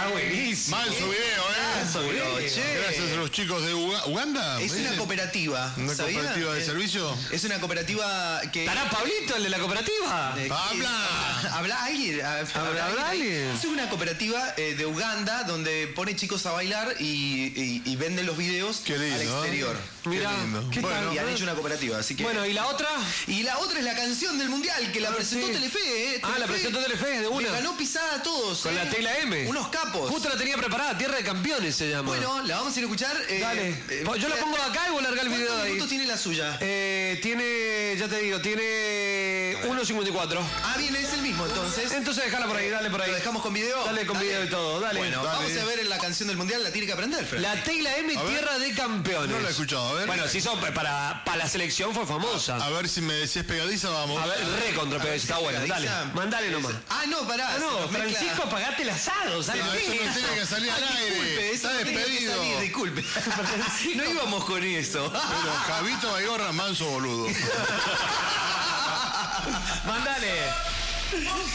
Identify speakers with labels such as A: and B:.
A: buenísimo.
B: Manso video, Gracias a los chicos de Uganda.
C: Es una cooperativa.
B: ¿Una cooperativa de servicio?
C: Es una cooperativa que...
A: ¿Estará Pablito, el de la cooperativa?
C: ¿Habla alguien?
A: ¿Habla alguien?
C: Es una cooperativa de Uganda donde pone chicos a bailar y venden los videos al exterior.
A: Mirá,
C: y han hecho una cooperativa, así que...
A: Bueno, ¿y la otra?
C: Y la otra es la canción del Mundial, que la presentó Telefe,
A: la presentó Telefe, de una.
C: Le ganó pisada a todos.
A: Con la tecla M.
C: Unos capos.
A: Justo la tenía preparada, Tierra de Campeones se llama.
C: Bueno, la vamos a ir a escuchar.
A: Dale. Yo la pongo acá y vos largar el video de ahí.
C: ¿Cuántos minutos tiene la suya?
A: Tiene, ya te digo, tiene 1.54.
C: Ah, bien, es el mismo entonces.
A: Entonces déjala por ahí, dale por ahí.
C: ¿Lo dejamos con video?
A: Dale con video y todo, dale.
C: Bueno, vamos a ver la canción del Mundial, la tiene que aprender, Fred.
A: La tecla M, Tierra de Campeones.
B: No la he escuchado, a ver.
A: Bueno, si son para la selección fue famosa.
B: A ver si me decís pegadiza, vamos.
A: A ver, re contra pegadiza, está bueno, dale. Mandale nomás.
C: Ah, no, pará.
A: No, Francisco, pagate el asado, ¿sabes?
B: No, eso no tiene que salir al aire. Está despedido.
C: Disculpe. No íbamos con eso.
B: Pero Javito Baigorra, manso boludo.
A: Mandale.